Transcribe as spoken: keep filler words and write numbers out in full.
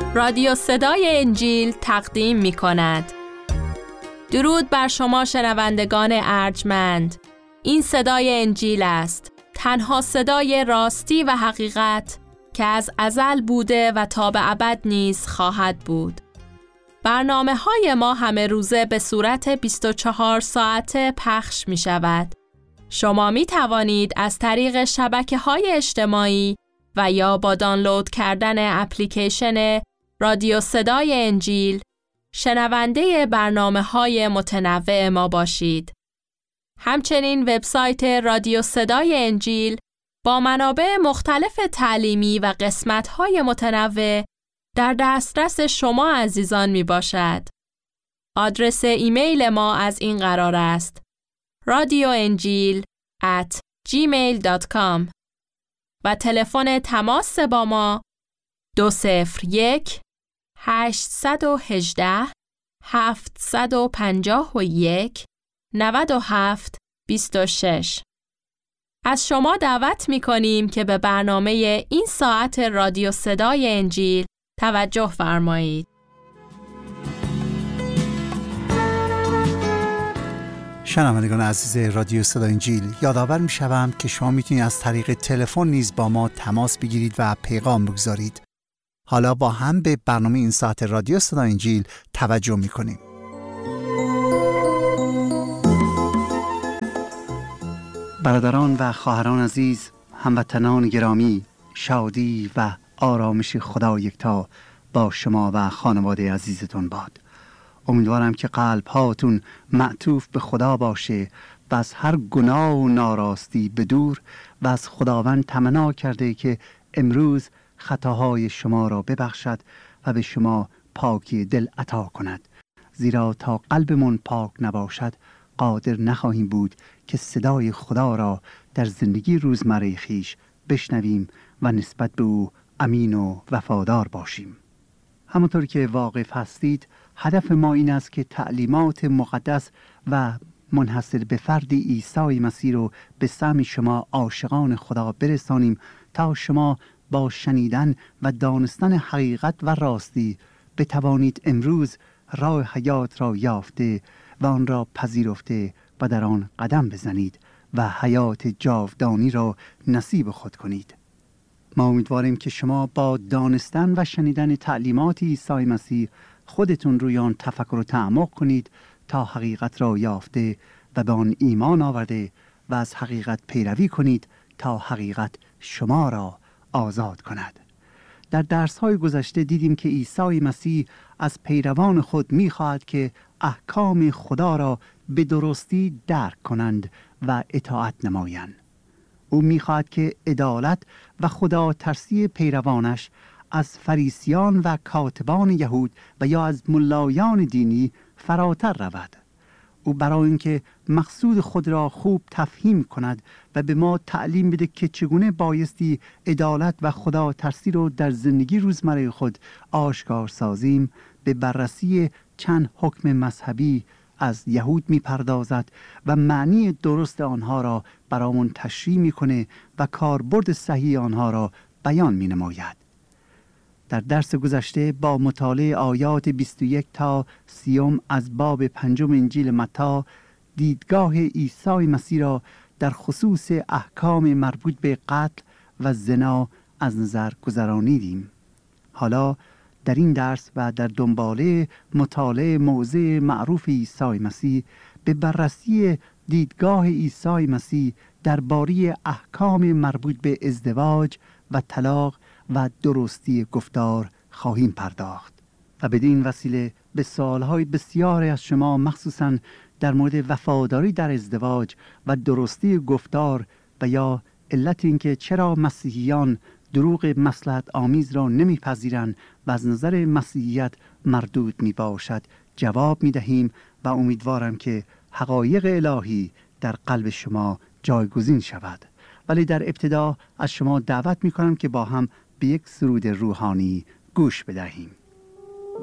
رادیو صدای انجیل تقدیم می کند. درود بر شما شنوندگان ارجمند. این صدای انجیل است، تنها صدای راستی و حقیقت که از ازل بوده و تا به ابد نیز خواهد بود. برنامه های ما همه روزه به صورت بیست و چهار ساعته پخش می شود. شما می توانید از طریق شبکه های اجتماعی و یا با دانلود کردن اپلیکیشن رادیو صدای انجیل شنونده برنامه های متنوع ما باشید. همچنین وبسایت رادیو صدای انجیل با منابع مختلف تعلیمی و قسمت های متنوع در دسترس شما عزیزان می باشد. آدرس ایمیل ما از این قرار است: رادیو انجیل ات جیمیل دات کام و تلفن تماس با ما دو صفر یک هشت یک هشت هفت پنج یک نه هفت دو شش. از شما دعوت می کنیم که به برنامه این ساعت رادیو صدای انجیل توجه فرمایید. شنوندگان عزیز رادیو صدای انجیل، یادآور می شوم که شما میتونید از طریق تلفن نیز با ما تماس بگیرید و پیغام بگذارید. حالا با هم به برنامه این ساعت رادیو صدای انجیل توجه می کنیم. برادران و خواهران عزیز، هموطنان گرامی، شادی و آرامش خدا یکتا با شما و خانواده عزیزتون باد. امیدوارم که قلب هاتون معطوف به خدا باشه و از هر گناه و ناراستی بدور و از خداوند تمنا کرده که امروز خطاهای شما را ببخشد و به شما پاکی دل عطا کند. زیرا تا قلبمون پاک نباشد قادر نخواهیم بود که صدای خدا را در زندگی روزمره خویش بشنویم و نسبت به او امین و وفادار باشیم. همونطور که واقف هستید، هدف ما این است که تعلیمات مقدس و منحصر به فرد عیسی مسیح رو به سمع شما عاشقان خدا برسانیم تا شما با شنیدن و دانستن حقیقت و راستی بتوانید امروز راه حیات را یافته و آن را پذیرفته و در آن قدم بزنید و حیات جاودانی را نصیب خود کنید. ما امیدواریم که شما با دانستن و شنیدن تعلیمات عیسی مسیح خودتون روی آن تفکر و تعمق کنید تا حقیقت را یافته و به آن ایمان آورده و از حقیقت پیروی کنید تا حقیقت شما را آزاد کند. در درس‌های گذشته دیدیم که عیسی مسیح از پیروان خود می‌خواهد که احکام خدا را به درستی درک کنند و اطاعت نمایند. او می‌خواهد که عدالت و خدا ترسی پیروانش از فریسیان و کاتبان یهود و یا از ملایان دینی فراتر رود. او برای اینکه مقصود خود را خوب تفهیم کند و به ما تعلیم بده که چگونه بایستی عدالت و خدا ترسی رو در زندگی روزمره خود آشکار سازیم، به بررسی چند حکم مذهبی از یهود می پردازد و معنی درست آنها را برامون تشریح می کنه و کاربرد صحیح آنها را بیان می نماید. در درس گذشته با مطالعه آیات بیست و یک تا سی از باب پنجم انجیل متی دیدگاه عیسی مسیح را در خصوص احکام مربوط به قتل و زنا از نظر گذرانیدیم. حالا در این درس و در دنباله مطالعه موضوع معروف عیسی مسیح به بررسی دیدگاه عیسی مسیح درباره احکام مربوط به ازدواج و طلاق و درستی گفتار خواهیم پرداخت و بدین وسیله به سوالهای بسیاری از شما مخصوصاً در مورد وفاداری در ازدواج و درستی گفتار و یا علت اینکه چرا مسیحیان دروغ مصلحت آمیز را نمیپذیرند و از نظر مسیحیت مردود می باشد جواب می دهیم و امیدوارم که حقایق الهی در قلب شما جایگزین شود. ولی در ابتدا از شما دعوت می کنم که با هم به یک سرود روحانی گوش بدهیم.